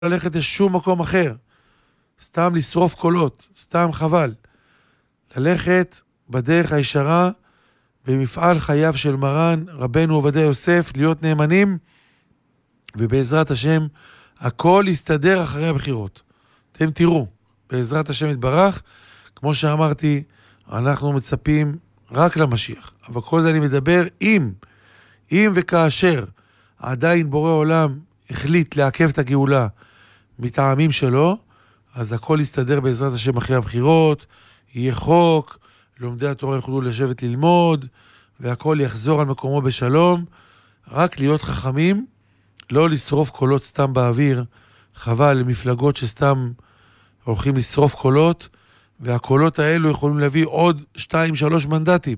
ללכת לשום מקום אחר, סתם לשרוף קולות, סתם חבל. ללכת בדרך הישרה, במפעל חייו של מרן, רבנו עובדיה יוסף, להיות נאמנים, ובעזרת השם, הכל יסתדר אחרי הבחירות. אתם תראו, בעזרת השם יתברך, כמו שאמרתי, אנחנו מצפים רק למשיח. אבל כל זה אני מדבר אם וכאשר עדיין בורא עולם החליט לעכב את הגאולה מטעמים שלו, אז הכל יסתדר בעזרת השם אחרי הבחירות, יהיה חוק, לומדי התורה יוכלו לשבת ללמוד, והכל יחזור על מקומו בשלום. רק להיות חכמים, לא לשרוף קולות סתם באוויר, חבל למפלגות שסתם הולכים לשרוף קולות, והקולות האלו יכולים להביא עוד 2-3 מנדטים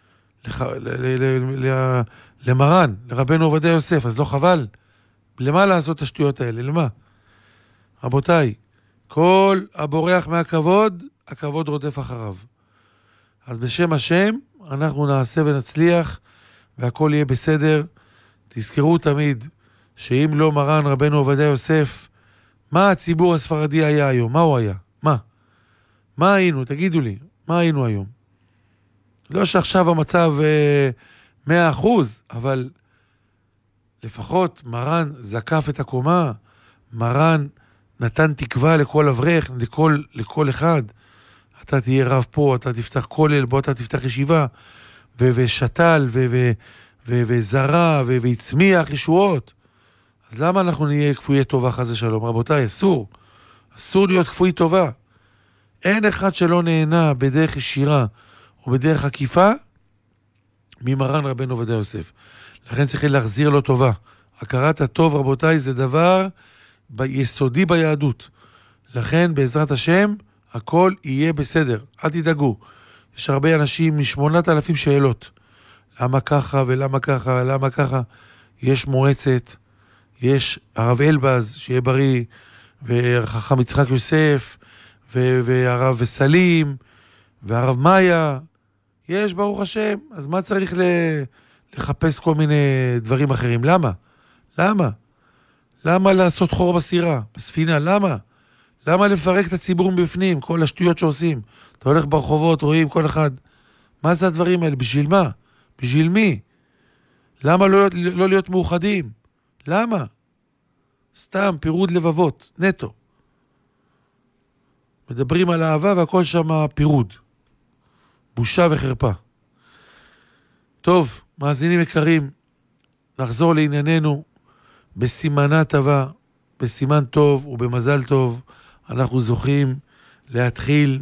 למרן, לרבנו עובדיה יוסף. אז לא חבל? למה לעשות את השטויות האלה? למה? רבותיי, כל הבורח מהכבוד, הכבוד רודף אחריו. אז בשם השם אנחנו נעשה ונצליח, והכל יהיה בסדר. תזכרו תמיד שאם לא מרן רבנו עובדיה יוסף, מה הציבור הספרדי היה היום? מה הוא היה? מה היינו? תגידו לי, מה היינו היום? לא שעכשיו המצב 100%, אבל לפחות מרן זקף את הקומה, מרן נתן תקווה לכל אברך, לכל אחד. אתה תהיה רב פה, אתה תפתח כולל, בוא אתה תפתח ישיבה, ושתל, וזרה, והצמיח ישועות. אז למה אנחנו נהיה כפויי טובה חס ושלום? רבותיי, אסור להיות כפוי טובה. אין אחד שלא נהנה בדרך ישירה או בדרך עקיפה ממרן רבנו עובדיה יוסף. לכן צריכים להחזיר לו טובה. הכרת הטוב, רבותיי, זה דבר יסודי ביהדות. לכן בעזרת השם הכל יהיה בסדר. אל תדאגו. יש הרבה אנשים מ8,000 שאלות. למה ככה ולמה ככה, למה ככה? יש מועצת, יש הרב אלבז, שיהיה בריא, וחכם יצחק יוסף, והרב סלים, והרב מאיה. יש, ברוך השם. אז מה צריך לחפש כל מיני דברים אחרים? למה לעשות חור בסירה, בספינה? למה לפרק את הציבור מבפנים? כל השטויות שעושים. אתה הולך ברחובות, רואים כל אחד. מה זה הדברים האלה? בשביל מה? בשביל מי? למה לא להיות מאוחדים? למה? סתם פירוד לבבות, נטו. מדברים על אהבה והכל שם פירוד. בושה וחרפה. טוב, מאזינים יקרים, נחזור לענייננו. בסימנה טובה, בסימן טוב ובמזל טוב, אנחנו זוכים להתחיל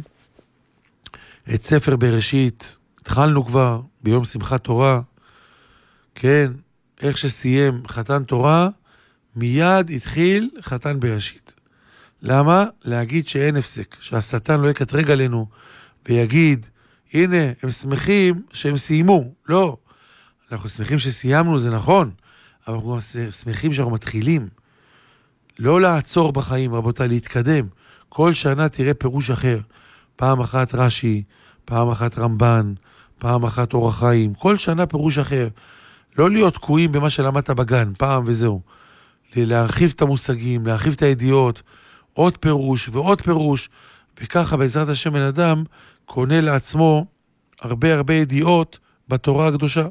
את ספר בראשית. התחלנו כבר ביום שמחת תורה. כן, איך שסיים חתן תורה, מיד התחיל חתן בראשית. למה? להגיד שאין הפסק, שהשטן לא יקטרג עלינו ויגיד, הנה, הם שמחים שהם סיימו. לא, אנחנו שמחים שסיימנו, זה נכון, אבל אנחנו שמחים שאנחנו מתחילים. לא לעצור בחיים, רבותיי, להתקדם. כל שנה תראה פירוש אחר. פעם אחת רש"י, פעם אחת רמב"ן, פעם אחת אור החיים. כל שנה פירוש אחר. לא להיות תקועים במה שלמדת בגן, פעם וזהו. להרחיב את המושגים, להרחיב את הידיעות, עוד פירוש ועוד פירוש, וככה בעזרת השם בן אדם קונה לעצמו הרבה ידיעות בתורה הקדושה.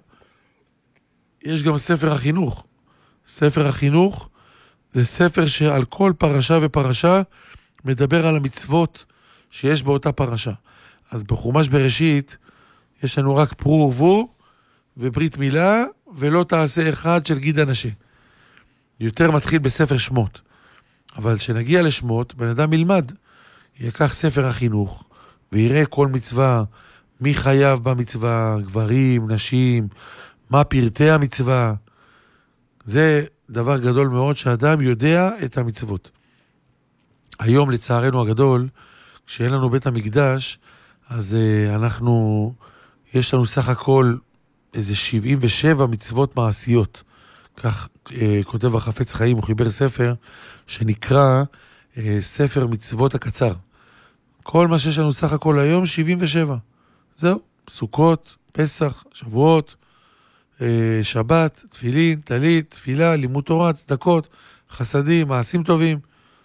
יש גם ספר החינוך. ספר החינוך זה ספר שעל כל פרשה ופרשה מדבר על המצוות שיש באותה פרשה. אז בחומש בראשית יש לנו רק פרו ורבו וברית מילה, ולא תעשה אחד של גיד אנשי. יותר מתחיל בספר שמות. אבל כשנגיע לשמות, בן אדם ילמד. יקח ספר החינוך, ויראה כל מצווה, מי חייב במצווה, גברים, נשים, מה פרטי המצווה. זה דבר גדול מאוד שאדם יודע את המצוות. היום לצערנו הגדול, כשאין לנו בית המקדש, אז יש לנו סך הכל איזה 77 מצוות מעשיות. כך כותב החפץ חיים, הוא חיבר ספר שנקרא ספר מצוות הקצר. כל מה שיש לנו סך הכל היום 77. זהו, סוכות, פסח, שבועות, שבת, תפילין, טלית, תפילה, לימוד תורה, צדקות, חסדים, מעשים טובים.